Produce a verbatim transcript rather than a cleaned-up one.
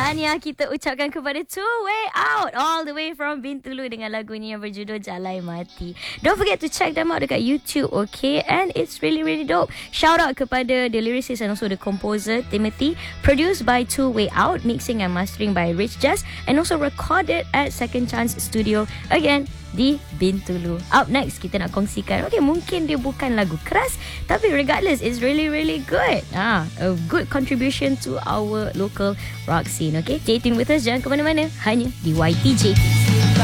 Tahniah kita ucapkan kepada Two Way Out all the way from Bintulu dengan lagu ni yang berjudul Jalai Mati. Don't forget to check them out dekat YouTube, okay? And it's really really dope. Shout out kepada the lyricist and also the composer Timothy. Produced by Two Way Out, mixing and mastering by Rich Jazz, and also recorded at Second Chance Studio again di Bintulu. Up next kita nak kongsikan, okay, mungkin dia bukan lagu keras, tapi regardless it's really really good. Ah, a good contribution to our local rock scene. Okay, stay tuned with us, jangan ke mana-mana, hanya di Y T J T.